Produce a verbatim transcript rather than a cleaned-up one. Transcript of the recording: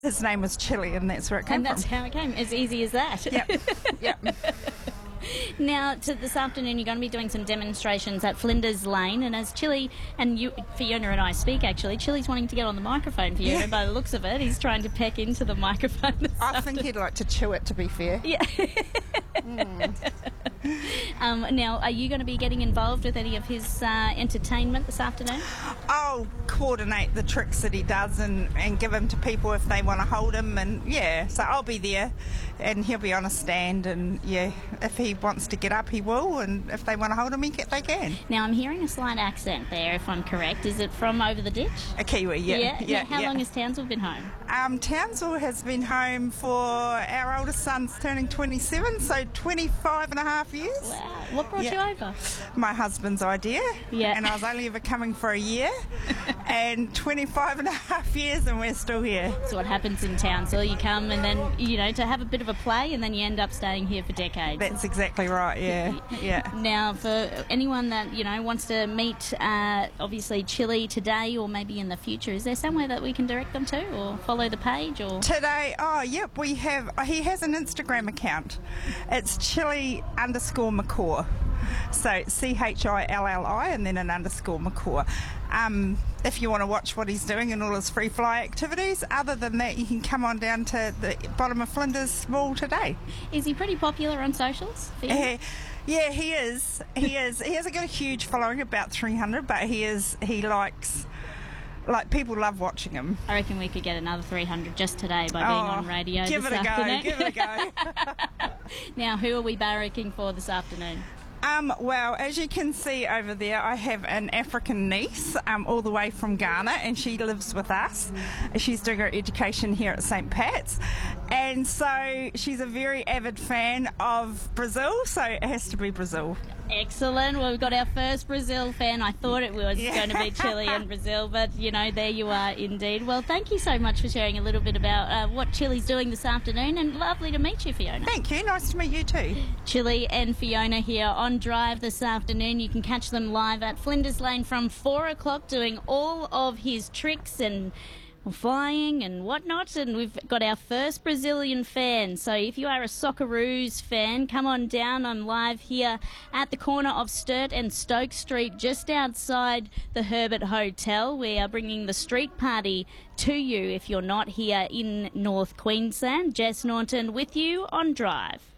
His name was Chili, and that's where it came And that's from. how it came, as easy as that. Yep, yep. Now, to this afternoon, you're going to be doing some demonstrations at Flinders Lane, and as Chili and you, Fiona and I speak, actually, Chili's wanting to get on the microphone, Fiona, Yeah. by the looks of it. He's trying to peck into the microphone this I afternoon. think he'd like to chew it, to be fair. Yeah. um, now, are you going to be getting involved with any of his uh, entertainment this afternoon? I'll coordinate the tricks that he does and, and give them to people if they want to hold him, and yeah, so I'll be there and he'll be on a stand, and yeah, if he wants to get up he will, and if they want to hold him he can, they can. Now, I'm hearing a slight accent there, if I'm correct. Is it from over the ditch? A Kiwi, yeah. Yeah. yeah How yeah. long has Townsville been home? Um, Townsville has been home for our oldest son's turning twenty-seven, so twenty-five and a half years. Wow. What brought Yeah. you over? My husband's idea, Yeah. and I was only ever coming for a year, and twenty-five and a half years, and we're still here. That's what happens in Townsville. You come and then, you know, to have a bit of a play, and then you end up staying here for decades. That's exactly right, yeah, yeah. Now, for anyone that, you know, wants to meet, uh, obviously, Chili today or maybe in the future, is there somewhere that we can direct them to, or follow the page, or...? Today, oh, yep, we have, he has an Instagram account. It's chili underscore McCaw. So C H I L L I and then an underscore McCaw. Um, if you want to watch what he's doing and all his free fly activities, other than that, you can come on down to the bottom of Flinders Mall today. Is he pretty popular on socials? Uh, yeah, he is. He is. He hasn't got a huge following, about three hundred, but he is. He likes. Like, people love watching him. I reckon we could get another three hundred just today by being Oh, on radio give this it a afternoon. go, give it a go. Now, who are we barracking for this afternoon? Um, well, as you can see over there, I have an African niece um, all the way from Ghana, and she lives with us. She's doing her education here at Saint Pat's, and so she's a very avid fan of Brazil, so it has to be Brazil. Excellent. Well, we've got our first Brazil fan. I thought it was Yeah. going to be Chile and Brazil, but, you know, there you are indeed. Well, thank you so much for sharing a little bit about uh, what Chile's doing this afternoon, and lovely to meet you, Fiona. Thank you. Nice to meet you too. Chile and Fiona here on Drive this afternoon. You can catch them live at Flinders Lane from four o'clock doing all of his tricks and flying and whatnot, and we've got our first Brazilian fan. So if you are a Socceroos fan, come on down. I'm live here at the corner of Sturt and Stoke Street, just outside the Herbert Hotel. We are bringing the street party to you if you're not here in North Queensland. Jess Norton with you on Drive.